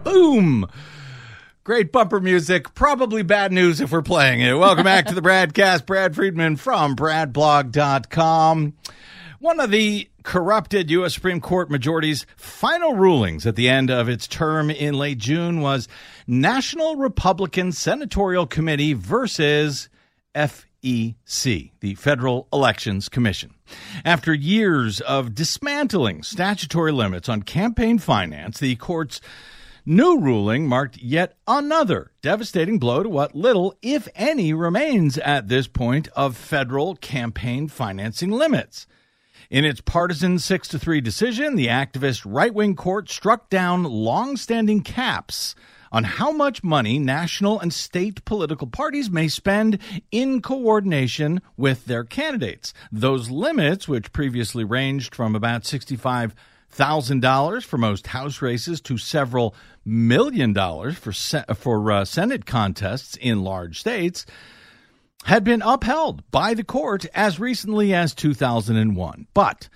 Boom! Great bumper music. Probably bad news if we're playing it. Welcome back to the Bradcast. Brad Friedman from BradBlog.com. One of the corrupted U.S. Supreme Court majority's final rulings at the end of its term in late June was National Republican Senatorial Committee versus FEC, the Federal Elections Commission. After years of dismantling statutory limits on campaign finance, the court's new ruling marked yet another devastating blow to what little, if any, remains at this point of federal campaign financing limits. In its partisan 6-3 decision, the activist right-wing court struck down long-standing caps on how much money national and state political parties may spend in coordination with their candidates. Those limits, which previously ranged from about $65,000 for most House races to several $1 million for Senate contests in large states, had been upheld by the court as recently as 2001. But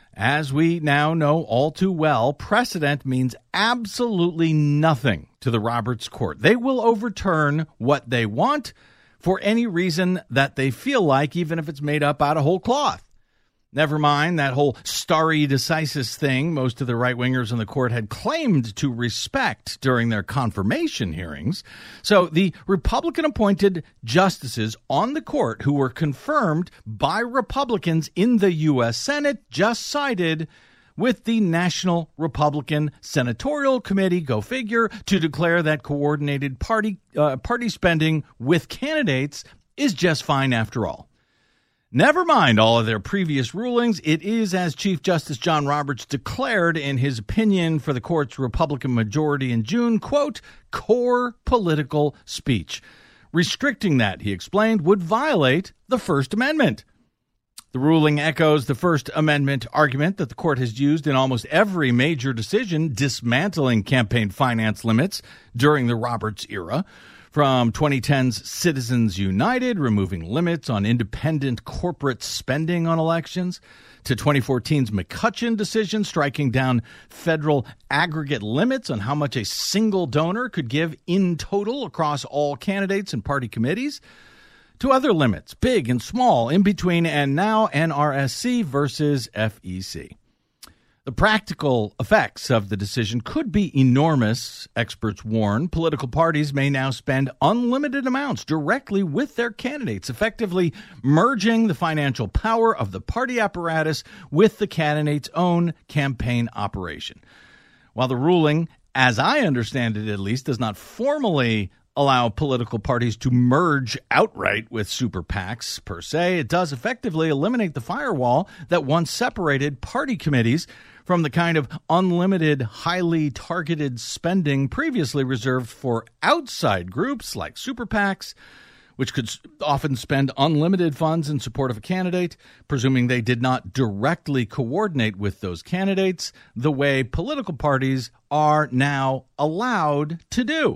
as we now know all too well, precedent means absolutely nothing to the Roberts Court. They will overturn what they want for any reason that they feel like, even if it's made up out of whole cloth. Never mind that whole stare decisis thing most of the right-wingers on the court had claimed to respect during their confirmation hearings. So the Republican-appointed justices on the court who were confirmed by Republicans in the U.S. Senate just sided with the National Republican Senatorial Committee, go figure, to declare that coordinated party spending with candidates is just fine after all. Never mind all of their previous rulings, it is, as Chief Justice John Roberts declared in his opinion for the court's Republican majority in June, quote, core political speech. Restricting that, he explained, would violate the First Amendment. The ruling echoes the First Amendment argument that the court has used in almost every major decision dismantling campaign finance limits during the Roberts era. From 2010's Citizens United, removing limits on independent corporate spending on elections, to 2014's McCutcheon decision, striking down federal aggregate limits on how much a single donor could give in total across all candidates and party committees, to other limits, big and small, in between, and now NRSC versus FEC. The practical effects of the decision could be enormous, experts warn. Political parties may now spend unlimited amounts directly with their candidates, effectively merging the financial power of the party apparatus with the candidate's own campaign operation. While the ruling, as I understand it at least, does not formally allow political parties to merge outright with super PACs per se, it does effectively eliminate the firewall that once separated party committees from the kind of unlimited, highly targeted spending previously reserved for outside groups like super PACs, which could often spend unlimited funds in support of a candidate, presuming they did not directly coordinate with those candidates the way political parties are now allowed to do.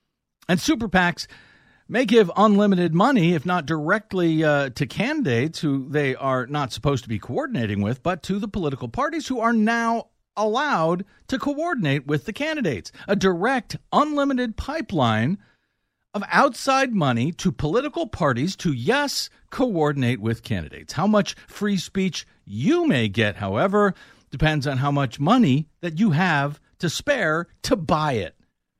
And super PACs may give unlimited money, if not directly to candidates who they are not supposed to be coordinating with, but to the political parties who are now allowed to coordinate with the candidates. A direct, unlimited pipeline of outside money to political parties to, yes, coordinate with candidates. How much free speech you may get, however, depends on how much money that you have to spare to buy it.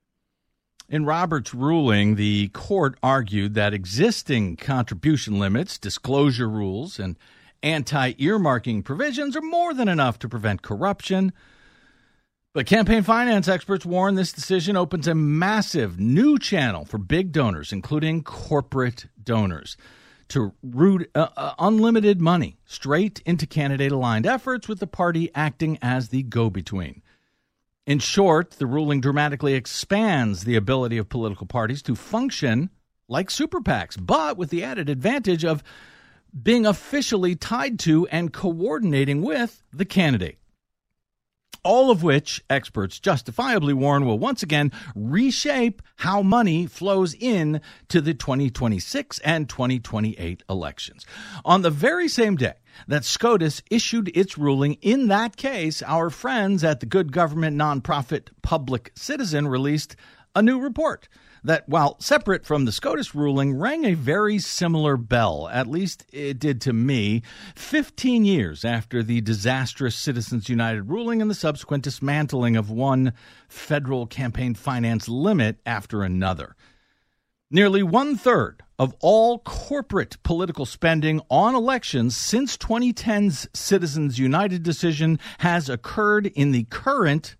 In Roberts' ruling, the court argued that existing contribution limits, disclosure rules, and anti-earmarking provisions are more than enough to prevent corruption. But campaign finance experts warn this decision opens a massive new channel for big donors, including corporate donors, to route unlimited money straight into candidate-aligned efforts, with the party acting as the go-between. In short, the ruling dramatically expands the ability of political parties to function like super PACs, but with the added advantage of being officially tied to and coordinating with the candidate. All of which experts justifiably warn will once again reshape how money flows in to the 2026 and 2028 elections. On the very same day that SCOTUS issued its ruling in that case, our friends at the good government nonprofit Public Citizen released a new report that, while separate from the SCOTUS ruling, rang a very similar bell. At least it did to me, 15 years after the disastrous Citizens United ruling and the subsequent dismantling of one federal campaign finance limit after another. Nearly one-third of all corporate political spending on elections since 2010's Citizens United decision has occurred in the current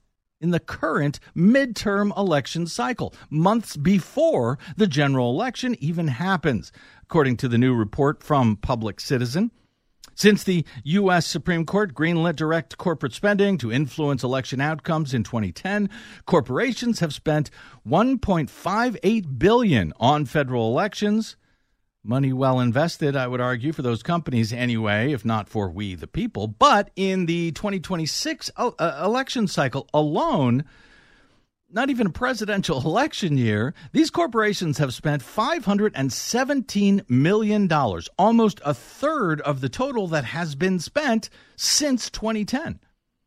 midterm election cycle, months before the general election even happens, according to the new report from Public Citizen. Since the U.S. Supreme Court greenlit direct corporate spending to influence election outcomes in 2010, corporations have spent $1.58 billion on federal elections. Money well invested, I would argue, for those companies anyway, if not for we the people. But in the 2026 election cycle alone, not even a presidential election year, these corporations have spent $517 million, almost a third of the total that has been spent since 2010.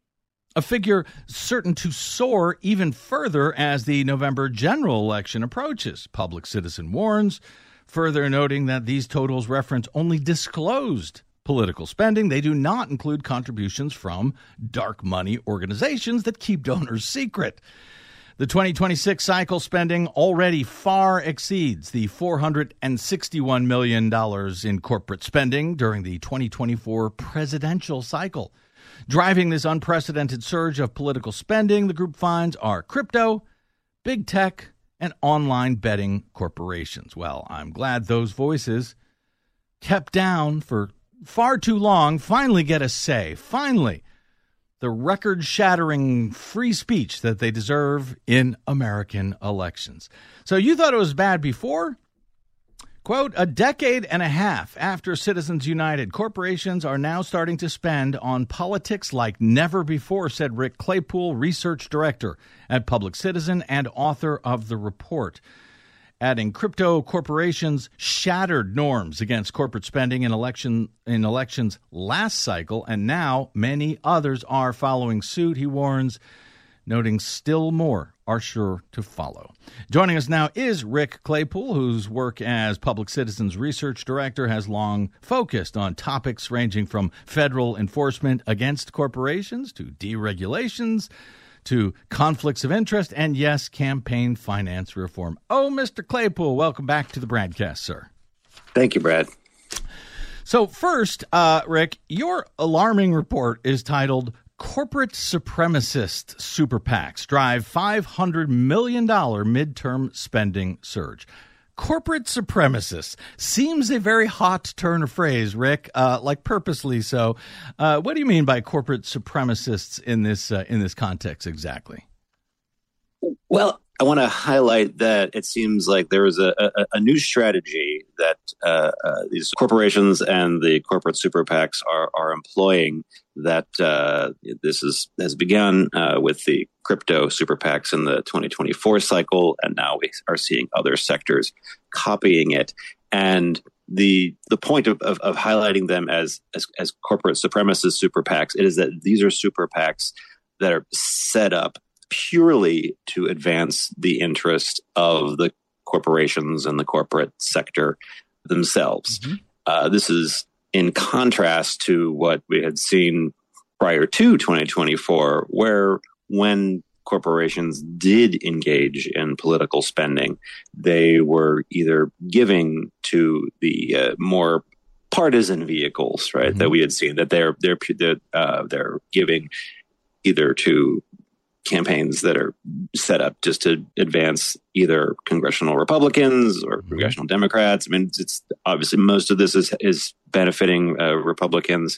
A figure certain to soar even further as the November general election approaches, Public Citizen warns, further noting that these totals reference only disclosed political spending. They do not include contributions from dark money organizations that keep donors secret. The 2026 cycle spending already far exceeds the $461 million in corporate spending during the 2024 presidential cycle. Driving this unprecedented surge of political spending, the group finds, are crypto, big tech, and online betting corporations. Well, I'm glad those voices, kept down for far too long, finally get a say. Finally, the record-shattering free speech that they deserve in American elections. So you thought it was bad before? Quote, a decade and a half after Citizens United, corporations are now starting to spend on politics like never before, said Rick Claypool, research director at Public Citizen and author of the report. Adding, crypto corporations shattered norms against corporate spending in elections last cycle, and now many others are following suit, he warns, noting still more are sure to follow. Joining us now is Rick Claypool, whose work as Public Citizen's research director has long focused on topics ranging from federal enforcement against corporations to deregulations to conflicts of interest and, yes, campaign finance reform. Oh, Mr. Claypool, welcome back to the Bradcast, sir. Thank you, Brad. So first, Rick, your alarming report is titled Corporate Supremacist Super PACs Drive $500 Million Midterm Spending Surge. Corporate supremacists seems a very hot turn of phrase, Rick, like purposely so. What do you mean by corporate supremacists in this context exactly? Well, I want to highlight that it seems like there is a new strategy that these corporations and the corporate super PACs are employing. That has begun with the crypto super PACs in the 2024 cycle, and now we are seeing other sectors copying it. And the point of highlighting them as corporate supremacist super PACs is that these are super PACs that are set up purely to advance the interest of the corporations and the corporate sector themselves. Mm-hmm. This is in contrast to what we had seen prior to 2024, where when corporations did engage in political spending, they were either giving to the more partisan vehicles, right? Mm-hmm. That we had seen that they're giving either to campaigns that are set up just to advance either congressional Republicans or congressional Democrats. I mean, it's obviously most of this is benefiting Republicans.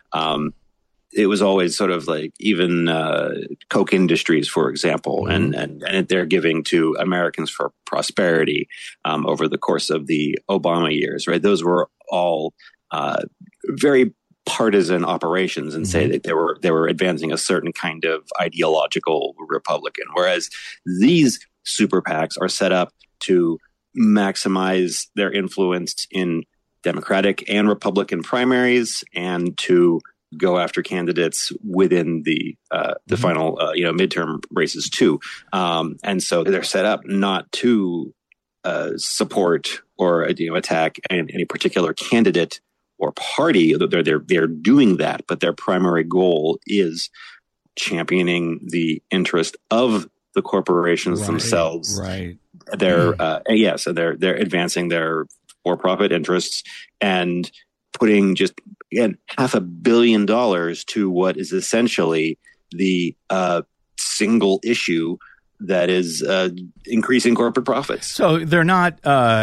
It was always sort of like even Koch Industries, for example, and they're giving to Americans for Prosperity over the course of the Obama years, right? Those were all very partisan operations and say that they were advancing a certain kind of ideological Republican, whereas these super PACs are set up to maximize their influence in Democratic and Republican primaries and to go after candidates within the final midterm races too. And so they're set up not to support or attack any particular candidate or party. They're doing that, but their primary goal is championing the interest of the corporations themselves. Right. They're so they're advancing their for-profit interests and putting just again $500 million to what is essentially the single issue that is increasing corporate profits. So they're not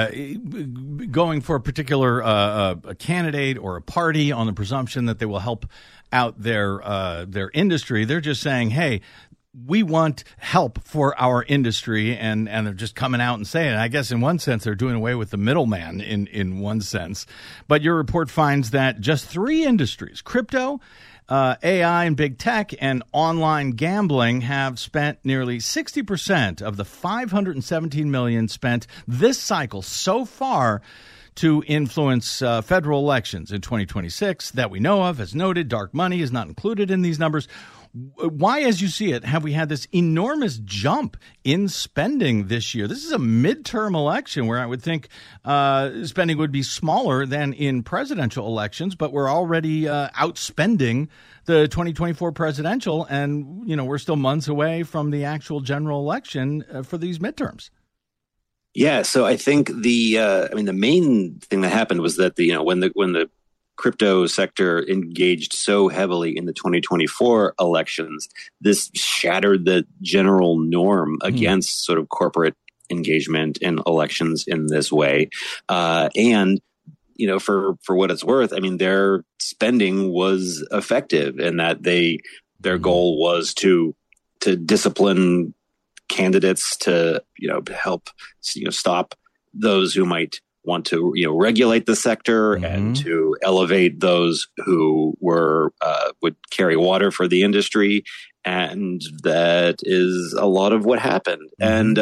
going for a particular a candidate or a party on the presumption that they will help out their industry. They're just saying, hey, we want help for our industry, and they're just coming out and saying it. I guess in one sense they're doing away with the middleman in one sense. But your report finds that just 3 industries, crypto, AI and big tech, and online gambling, have spent nearly 60% of the $517 million spent this cycle so far to influence federal elections in 2026 that we know of. As noted, dark money is not included in these numbers. Why, as you see it, have we had this enormous jump in spending this year? This is a midterm election where I would think spending would be smaller than in presidential elections, but we're already outspending the 2024 presidential, and we're still months away from the actual general election for these midterms. Yeah, so I think the main thing that happened was that when the crypto sector engaged so heavily in the 2024 elections, this shattered the general norm against sort of corporate engagement in elections in this way. And for what it's worth, I mean, their spending was effective in that their goal was to discipline candidates, to help stop those who might want to regulate the sector and to elevate those who would carry water for the industry, and that is a lot of what happened. And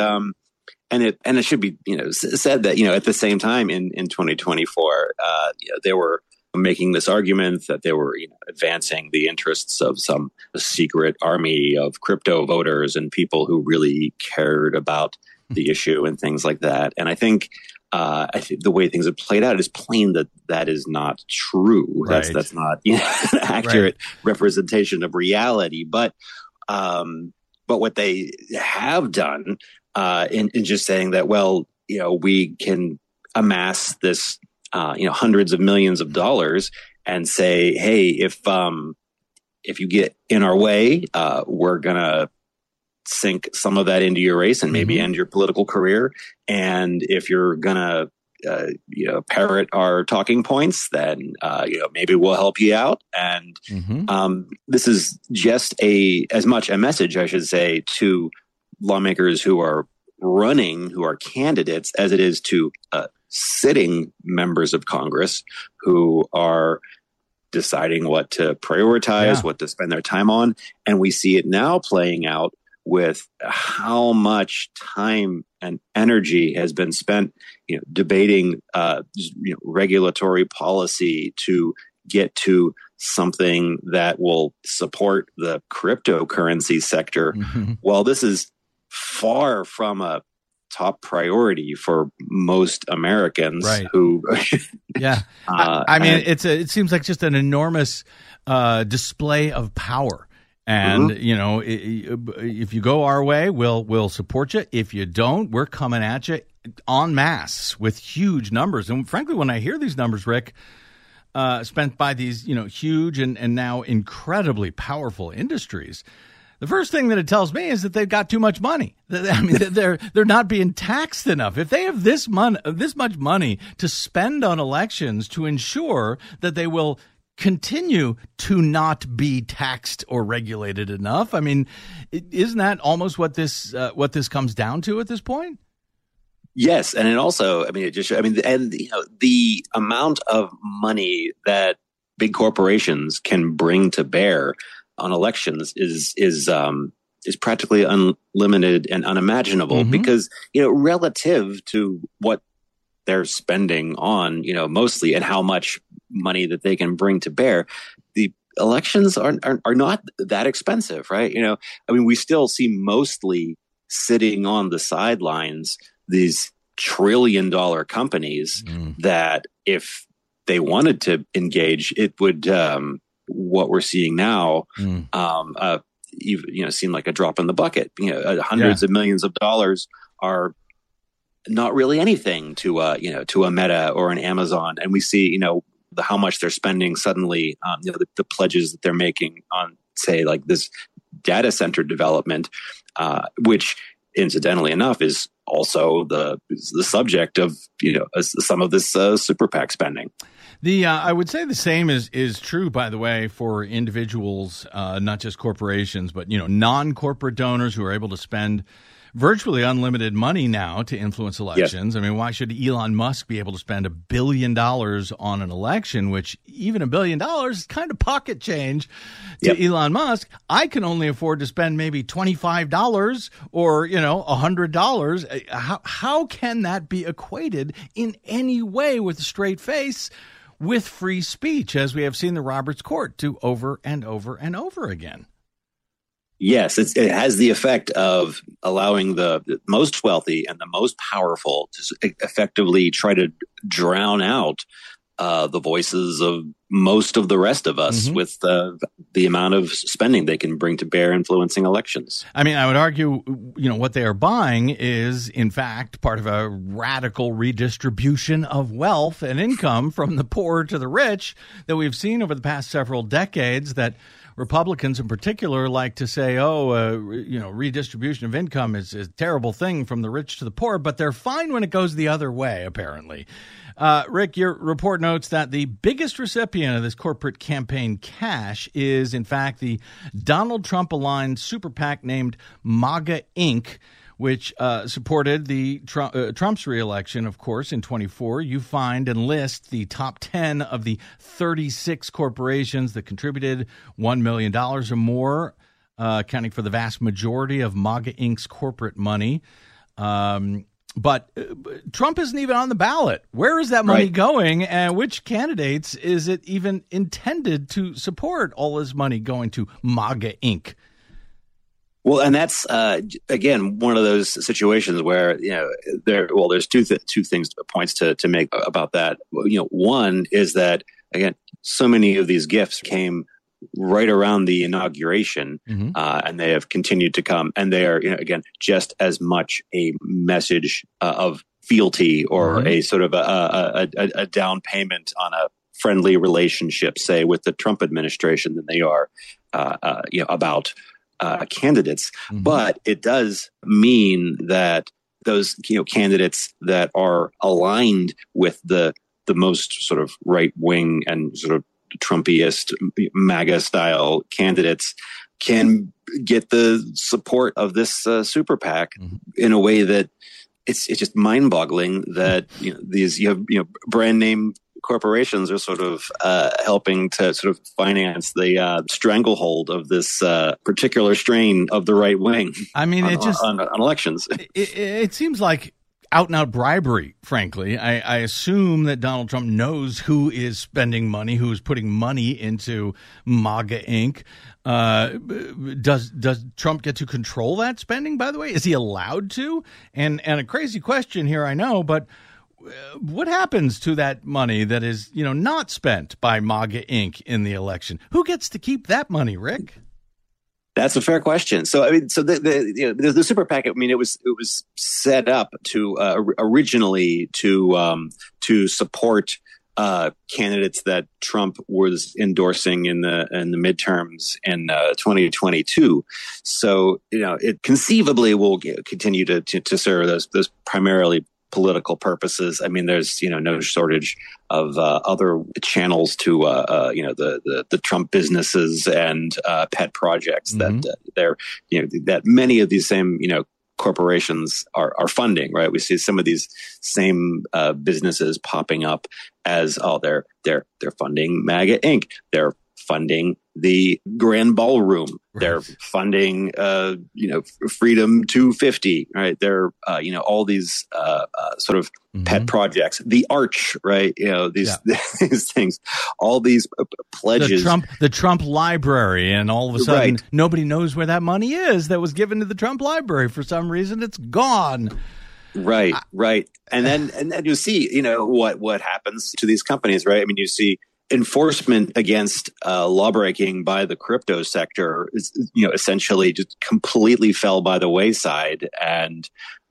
it should be said that at the same time in 2024 they were making this argument that they were advancing the interests of some secret army of crypto voters and people who really cared about the issue and things like that. And I think the way things have played out is plain that is not true. Right. That's not an accurate representation of reality. But what they have done in just saying that, well, we can amass this, hundreds of millions of dollars and say, hey, if you get in our way, we're gonna sink some of that into your race and maybe end your political career. And if you're gonna, parrot our talking points, then, maybe we'll help you out. And this is just as much a message, I should say, to lawmakers who are candidates as it is to sitting members of Congress who are deciding what to prioritize, what to spend their time on. And we see it now playing out with how much time and energy has been spent, debating, regulatory policy to get to something that will support the cryptocurrency sector. Well, this is far from a top priority for most Americans who I mean, it seems like just an enormous display of power. And if you go our way, we'll support you. If you don't, we're coming at you en masse with huge numbers. And frankly, when I hear these numbers, Rick, spent by these huge and now incredibly powerful industries, the first thing that it tells me is that they've got too much money. I mean, they're not being taxed enough. If they have this much money to spend on elections to ensure that they will continue to not be taxed or regulated enough, I mean, isn't that almost what this comes down to at this point? Yes, and it also, the amount of money that big corporations can bring to bear on elections is practically unlimited and unimaginable because, relative to what they're spending on, mostly, and how much money that they can bring to bear, the elections are not that expensive, right? We still see mostly sitting on the sidelines these trillion-dollar companies that if they wanted to engage, it would what we're seeing now seem like a drop in the bucket. Hundreds of millions of dollars are not really anything to a Meta or an Amazon, and we see how much they're spending suddenly. The pledges that they're making on, say, like this data center development, which incidentally enough is also the subject of some of this super PAC spending. I would say the same is true, by the way, for individuals, not just corporations, but non-corporate donors who are able to spend virtually unlimited money now to influence elections. Yes. I mean, why should Elon Musk be able to spend $1 billion on an election, which even $1 billion is kind of pocket change to Elon Musk? I can only afford to spend maybe $25 or, $100. How can that be equated in any way with a straight face with free speech, as we have seen the Roberts Court do over and over and over again? Yes, it has the effect of allowing the most wealthy and the most powerful to effectively try to drown out the voices of most of the rest of us with the amount of spending they can bring to bear influencing elections. I mean, I would argue, what they are buying is, in fact, part of a radical redistribution of wealth and income from the poor to the rich that we've seen over the past several decades, that Republicans in particular like to say, redistribution of income is a terrible thing from the rich to the poor, but they're fine when it goes the other way, apparently. Rick, your report notes that the biggest recipient of this corporate campaign cash is, in fact, the Donald Trump-aligned super PAC named MAGA Inc., which supported the Trump's reelection, of course, in 24. You find and list the top 10 of the 36 corporations that contributed $1 million or more, accounting for the vast majority of MAGA Inc.'s corporate money. But Trump isn't even on the ballot. Where is that money going, and which candidates is it even intended to support, all this money going to MAGA Inc.? Well, and that's again one of those situations where there's two points to make about that. One is that, again, so many of these gifts came right around the inauguration, and they have continued to come, and they are again just as much a message of fealty or a sort of a down payment on a friendly relationship, say, with the Trump administration, than they are about candidates. But it does mean that those candidates that are aligned with the most sort of right wing and sort of Trumpiest MAGA style candidates can get the support of this super PAC in a way that it's just mind boggling that these brand name corporations are sort of helping to sort of finance the stranglehold of this particular strain of the right wing. I mean, on elections. It seems like out and out bribery, frankly. I assume that Donald Trump knows who is spending money, who is putting money into MAGA Inc. Does Trump get to control that spending, by the way? Is he allowed to? And a crazy question here, I know, but what happens to that money that is, not spent by MAGA Inc. in the election? Who gets to keep that money, Rick? That's a fair question. So, I mean, the super PAC. I mean, it was set up to originally to support candidates that Trump was endorsing in the midterms in 2022. So, it conceivably will continue to serve those primarily political purposes. I mean, there's no shortage of other channels to the Trump businesses and pet projects that they're that many of these same corporations are funding, right? We see some of these same businesses popping up as, they're funding MAGA Inc. They're funding the Grand Ballroom. Right. They're funding, Freedom 250, right? They're, all these sort of pet projects. The Arch, right? These things, all these pledges. The Trump Library, and all of a sudden, nobody knows where that money is that was given to the Trump Library. For some reason, it's gone. Right. And then you see, what happens to these companies, right? I mean, you see enforcement against lawbreaking by the crypto sector is, essentially just completely fell by the wayside. And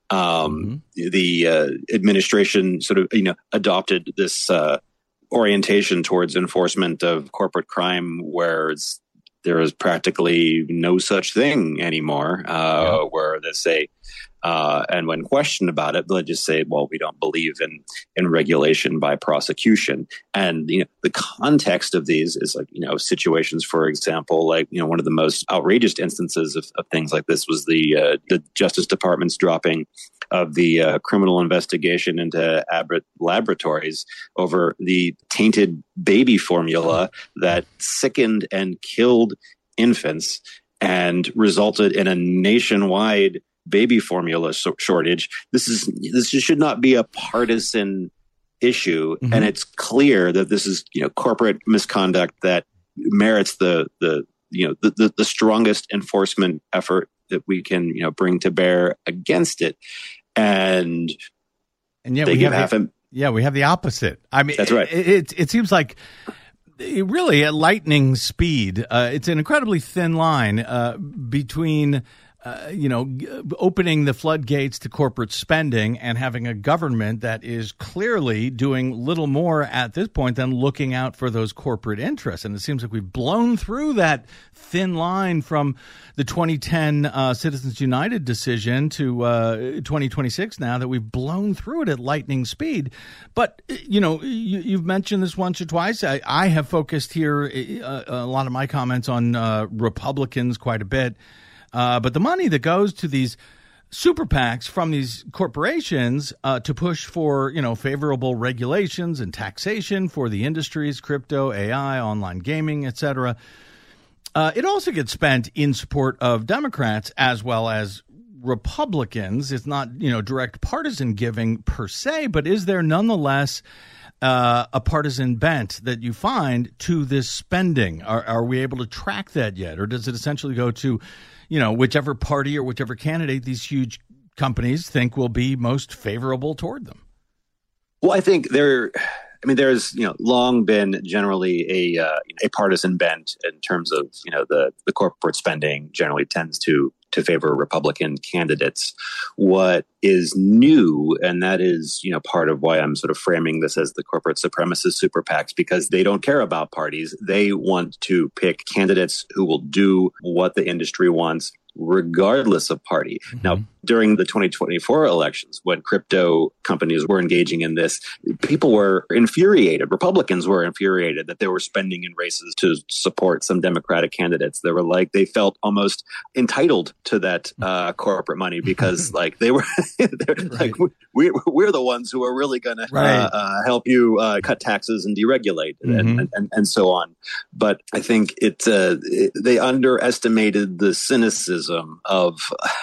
the administration sort of, adopted this orientation towards enforcement of corporate crime where there is practically no such thing anymore, where they say, and when questioned about it, they'll just say, well, we don't believe in regulation by prosecution. And, the context of these is situations, for example, one of the most outrageous instances of things like this was the Justice Department's dropping of the criminal investigation into Abbott Laboratories over the tainted baby formula that sickened and killed infants and resulted in a nationwide baby formula shortage. This should not be a partisan issue, and it's clear that this is corporate misconduct that merits the strongest enforcement effort that we can bring to bear against it. And yet we have the opposite. I mean, that's right. It seems like really at lightning speed. It's an incredibly thin line between opening the floodgates to corporate spending and having a government that is clearly doing little more at this point than looking out for those corporate interests. And it seems like we've blown through that thin line from the 2010 Citizens United decision to 2026 now, that we've blown through it at lightning speed. But, you've mentioned this once or twice. I have focused here a lot of my comments on Republicans quite a bit. But the money that goes to these super PACs from these corporations to push for, favorable regulations and taxation for the industries, crypto, AI, online gaming, et cetera, it also gets spent in support of Democrats as well as Republicans. It's not, direct partisan giving per se, but is there nonetheless a partisan bent that you find to this spending? Are we able to track that yet? Or does it essentially go to whichever party or whichever candidate these huge companies think will be most favorable toward them? Well, I think there's long been generally a partisan bent in terms of the corporate spending generally tends to favor Republican candidates. What is new, and that is part of why I'm sort of framing this as the corporate supremacist super PACs, because they don't care about parties. They want to pick candidates who will do what the industry wants, regardless of party. Now, during the 2024 elections, when crypto companies were engaging in this, people were infuriated. Republicans were infuriated that they were spending in races to support some Democratic candidates. They felt almost entitled to that corporate money because they were we're the ones who are really going to help you cut taxes and deregulate and so on. But I think they underestimated the cynicism of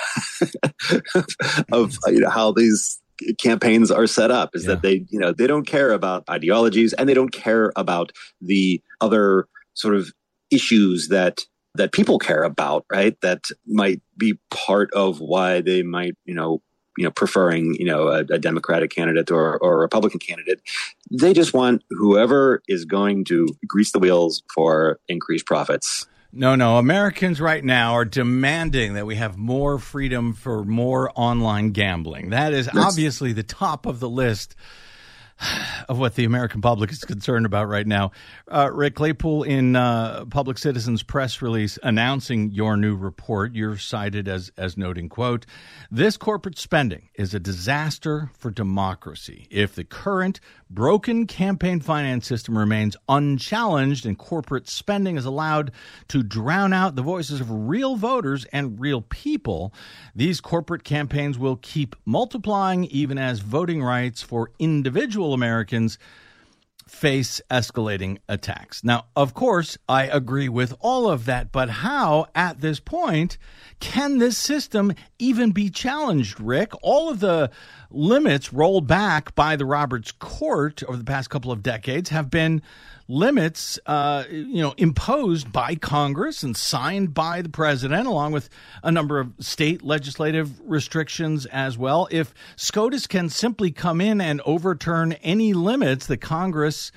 how these campaigns are set up, is that they don't care about ideologies, and they don't care about the other sort of issues that people care about, right? That might be part of why they might, preferring, a Democratic candidate or a Republican candidate. They just want whoever is going to grease the wheels for increased profits. No. Americans right now are demanding that we have more freedom for more online gambling. That is obviously the top of the list of what the American public is concerned about right now. Rick Claypool, in Public Citizen's press release announcing your new report, you're cited as noting, quote, "This corporate spending is a disaster for democracy. If the current broken campaign finance system remains unchallenged and corporate spending is allowed to drown out the voices of real voters and real people, these corporate campaigns will keep multiplying even as voting rights for individual Americans face escalating attacks." Now, of course, I agree with all of that, but how, at this point, can this system even be challenged, Rick? All of the limits rolled back by the Roberts Court over the past couple of decades have been limits, imposed by Congress and signed by the president, along with a number of state legislative restrictions as well. If SCOTUS can simply come in and overturn any limits that Congress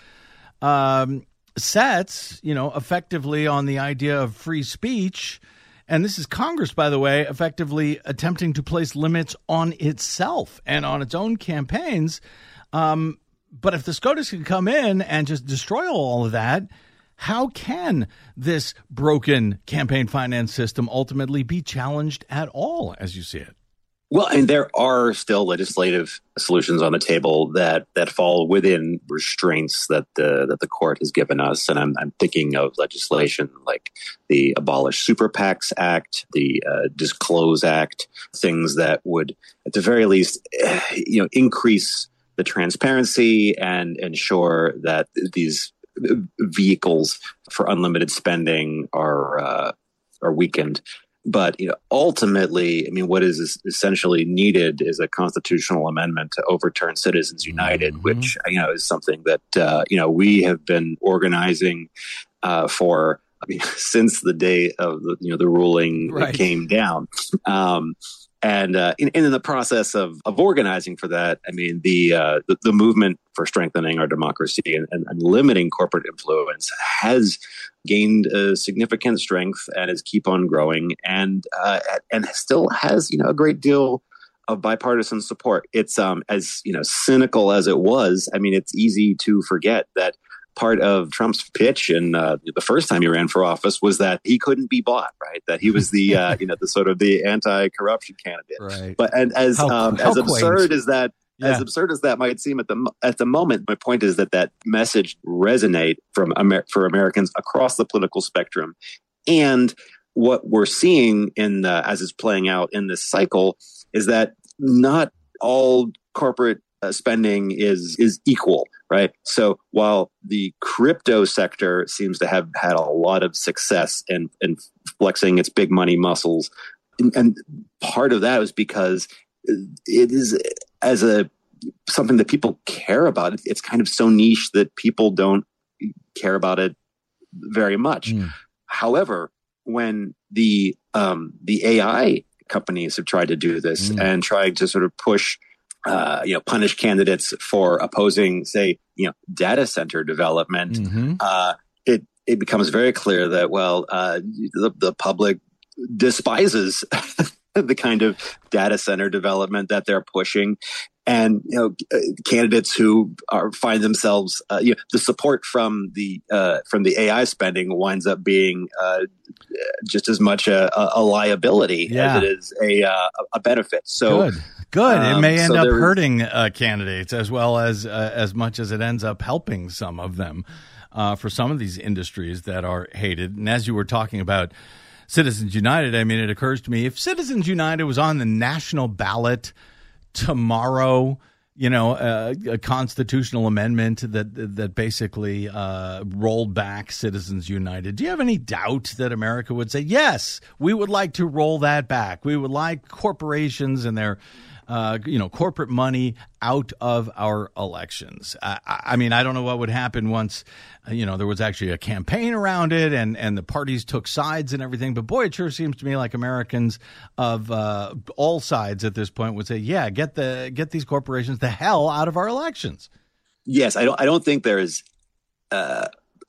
sets, effectively on the idea of free speech, and this is Congress, by the way, effectively attempting to place limits on itself and on its own campaigns. But if the SCOTUS can come in and just destroy all of that, how can this broken campaign finance system ultimately be challenged at all, as you see it? Well, and there are still legislative solutions on the table that fall within restraints that the court has given us, and I'm thinking of legislation like the Abolish Super PACs Act, the Disclose Act, things that would, at the very least, increase the transparency and ensure that these vehicles for unlimited spending are weakened. But ultimately, what is essentially needed is a constitutional amendment to overturn Citizens United, which is something that we have been organizing for since the day of the ruling that came down. And in the process of organizing for that, the movement for strengthening our democracy and limiting corporate influence has gained a significant strength and is keep on growing and still has a great deal of bipartisan support. It's as cynical as it was. It's easy to forget that part of Trump's pitch in the first time he ran for office was that he couldn't be bought, right? That he was the the sort of the anti-corruption candidate. Right. But as absurd as that. Yeah. As absurd as that might seem at the moment, my point is that message resonate for Americans across the political spectrum. And what we're seeing as it's playing out in this cycle is that not all corporate spending is equal, right? So while the crypto sector seems to have had a lot of success in flexing its big money muscles, and part of that was because it is something that people care about. It's kind of so niche that people don't care about it very much. However, when the AI companies have tried to do this and tried to sort of push, punish candidates for opposing, say, data center development, it becomes very clear that the public despises the kind of data center development that they're pushing. And candidates who find themselves, the support from the AI spending winds up being just as much a liability as it is a benefit. So good. It may end up hurting candidates as well as much as it ends up helping some of them for some of these industries that are hated. And as you were talking about Citizens United, it occurs to me, if Citizens United was on the national ballot tomorrow, a constitutional amendment that basically rolled back Citizens United, do you have any doubt that America would say, yes, we would like to roll that back? We would like corporations and their corporate money out of our elections. I don't know what would happen once, there was actually a campaign around it and the parties took sides and everything. But boy, it sure seems to me like Americans of all sides at this point would say, yeah, get these corporations the hell out of our elections. Yes, I don't think there is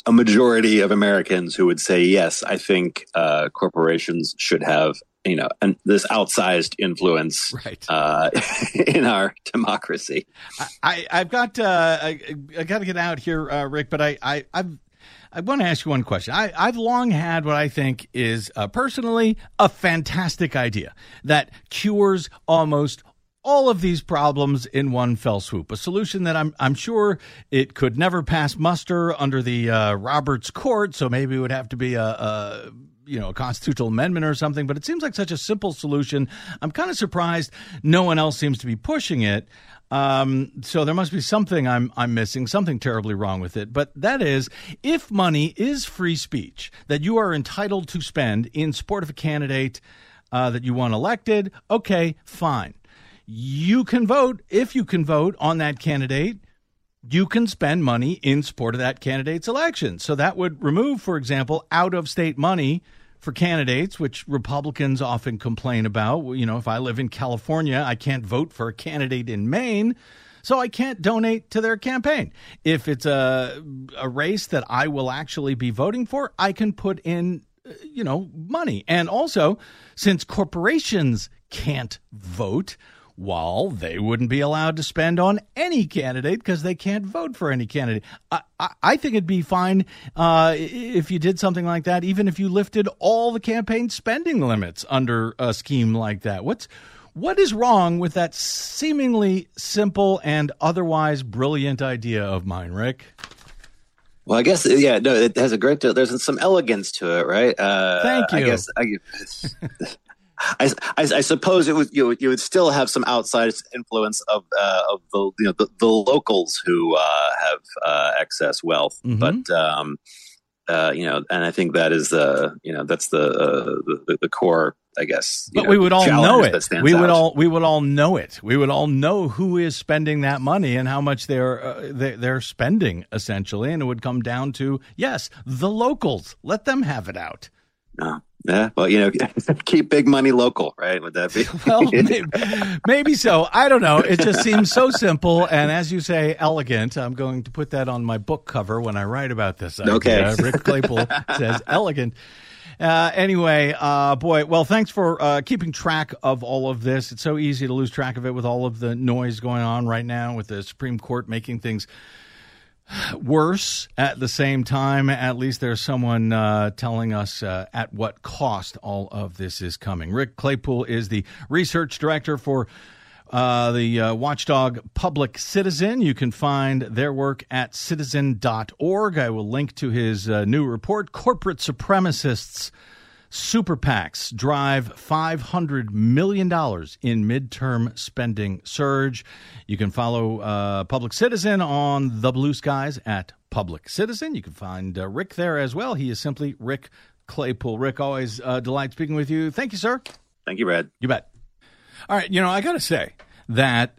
a majority of Americans who would say, yes, I think corporations should have, this outsized influence in our democracy. I've got I got to get out here, Rick, but I want to ask you one question. I've long had what I think is personally a fantastic idea that cures almost all of these problems in one fell swoop. A solution that I'm sure it could never pass muster under the Roberts Court, so maybe it would have to be a constitutional amendment or something. But it seems like such a simple solution. I'm kind of surprised no one else seems to be pushing it. So there must be something I'm missing, something terribly wrong with it. But that is, if money is free speech that you are entitled to spend in support of a candidate that you want elected, okay, fine. You can vote. If you can vote on that candidate, you can spend money in support of that candidate's election. So that would remove, for example, out-of-state money for candidates, which Republicans often complain about. If I live in California, I can't vote for a candidate in Maine, so I can't donate to their campaign. If it's a race that I will actually be voting for, I can put in, money. And also, since corporations can't vote, well, they wouldn't be allowed to spend on any candidate because they can't vote for any candidate. I think it'd be fine if you did something like that, even if you lifted all the campaign spending limits under a scheme like that. What is wrong with that seemingly simple and otherwise brilliant idea of mine, Rick? Well, I guess, it has there's some elegance to it, right? Thank you. I suppose it would you would still have some outside influence of the locals who have excess wealth, but and I think that is that's the core, I guess. But we would all know it. We would all know it. We would all know who is spending that money and how much they're spending, essentially, and it would come down to, yes, the locals. Let them have it out. Yeah, well, keep big money local, right? Would that be? Well, maybe so. I don't know. It just seems so simple, and as you say, elegant. I'm going to put that on my book cover when I write about this idea. Okay. Rick Claypool says elegant. Anyway, boy, well, thanks for keeping track of all of this. It's so easy to lose track of it with all of the noise going on right now with the Supreme Court making things worse at the same time. At least there's someone telling us at what cost all of this is coming. Rick Claypool is the research director for the watchdog Public Citizen. You can find their work at citizen.org. I will link to his new report, Corporate Supremacists Super PACs Drive $500 million in midterm spending surge. You can follow Public Citizen on the Blue Skies at Public Citizen. You can find Rick there as well. He is simply Rick Claypool. Rick, always a delight speaking with you. Thank you, sir. Thank you, Brad. You bet. All right, I got to say that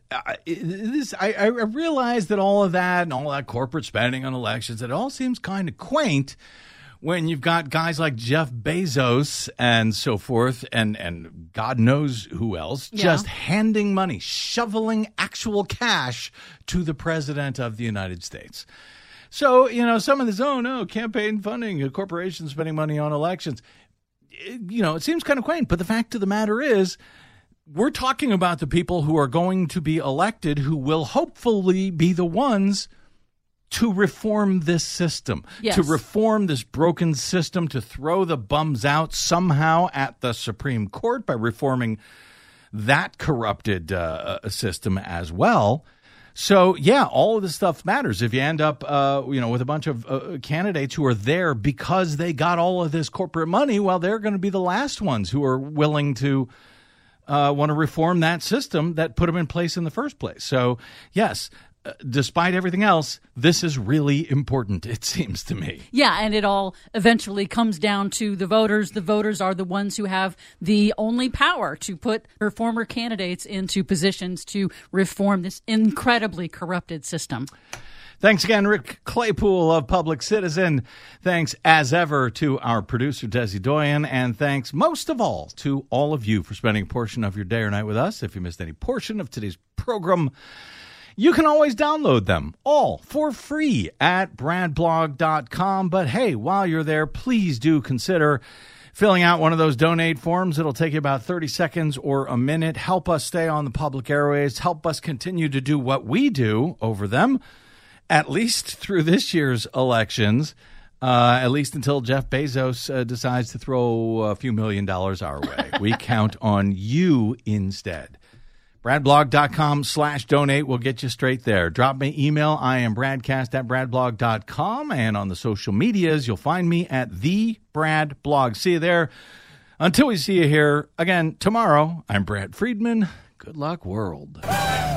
I realize that all of that and all that corporate spending on elections, it all seems kind of quaint when you've got guys like Jeff Bezos and so forth, and God knows who else, just handing money, shoveling actual cash to the president of the United States. So, some of this, campaign funding, corporations spending money on elections, it seems kind of quaint. But the fact of the matter is, we're talking about the people who are going to be elected, who will hopefully be the ones to reform this system, to reform this broken system, to throw the bums out somehow at the Supreme Court by reforming that corrupted system as well. So, all of this stuff matters. If you end up, with a bunch of candidates who are there because they got all of this corporate money, well, they're going to be the last ones who are willing to want to reform that system that put them in place in the first place. So, yes, despite everything else, this is really important, it seems to me. Yeah, and it all eventually comes down to the voters. The voters are the ones who have the only power to put their former candidates into positions to reform this incredibly corrupted system. Thanks again, Rick Claypool of Public Citizen. Thanks, as ever, to our producer, Desi Doyen. And thanks, most of all, to all of you for spending a portion of your day or night with us. If you missed any portion of today's program, You can always download them all for free at bradblog.com. But hey, while you're there, please do consider filling out one of those donate forms. It'll take you about 30 seconds or a minute. Help us stay on the public airways. Help us continue to do what we do over them, at least through this year's elections, at least until Jeff Bezos decides to throw a few $1 million our way. We count on you instead. bradblog.com/donate will get you straight there. Drop me email. I am bradcast@bradblog.com. And on the social medias, you'll find me at the Brad Blog. See you there. Until we see you here again tomorrow, I'm Brad Friedman. Good luck, world.